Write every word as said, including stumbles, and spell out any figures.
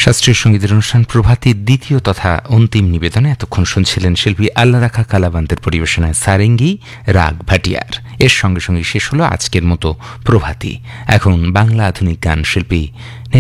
শাস্ত্রীয় সঙ্গীতের অনুষ্ঠান প্রভাতীর দ্বিতীয় তথা অন্তিম নিবেদনে এতক্ষণ শুনছিলেন শিল্পী আল্লাহ রাখা কালাবান্তের পরিবেশনায় সারেঙ্গি রাগ ভাটিয়ার। এর সঙ্গে সঙ্গে শেষ হলো আজকের মতো প্রভাতী। এখন বাংলা আধুনিক গান শিল্পী